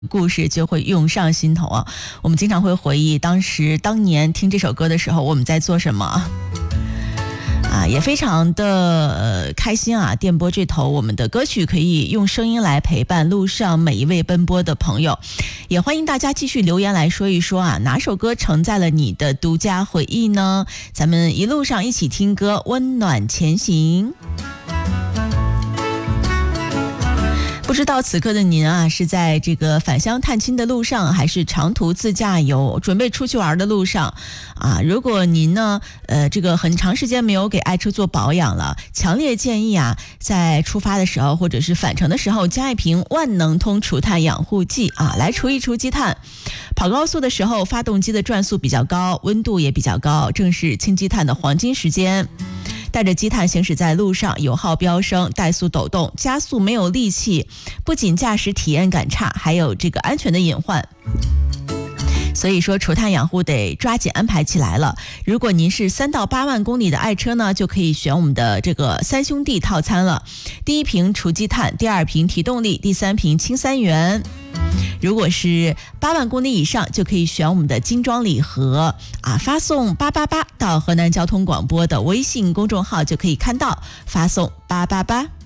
故事就会涌上心头啊！我们经常会回忆当年听这首歌的时候，我们在做什么啊，也非常的开心啊！电波这头，我们的歌曲可以用声音来陪伴路上每一位奔波的朋友，也欢迎大家继续留言来说一说啊，哪首歌承载了你的独家回忆呢？咱们一路上一起听歌，温暖前行。不知道此刻的您啊，是在这个返乡探亲的路上，还是长途自驾游准备出去玩的路上啊？如果您呢这个很长时间没有给爱车做保养了，强烈建议啊，在出发的时候或者是返程的时候加一瓶万能通除碳养护剂啊，来除一除积碳。跑高速的时候发动机的转速比较高，温度也比较高，正是清积碳的黄金时间。带着积碳行驶在路上，油耗飙升，怠速抖动，加速没有力气，不仅驾驶体验感差，还有这个安全的隐患。所以说除碳养护得抓紧安排起来了。如果您是3到8万公里的爱车呢，就可以选我们的这个3兄弟套餐了。第一瓶除积碳，第二瓶提动力，第三瓶清3元。如果是8万公里以上，就可以选我们的精装礼盒啊，发送888到河南交通广播的微信公众号就可以看到，发送888。